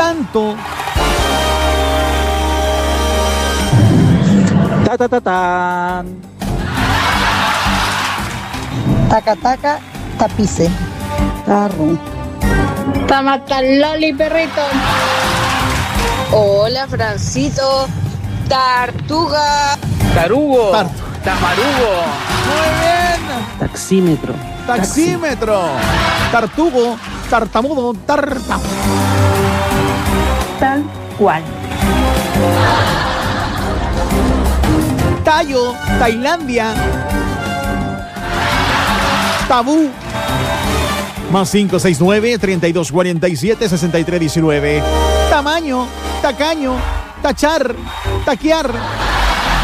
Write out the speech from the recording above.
tanto. Ta ta ta tan. Taca taca, tapice. Tarro. Tamataloli, perrito. Hola, Francito. Tartuga. Tarugo. Tamarugo. Muy bien. Taxímetro. Taxímetro. Tartugo. Tartamudo. Tarta. Tal cual. Tallo. Tailandia. Tabú. Más 569-3247-6319. Tamaño. Tacaño. Tachar. Taquear.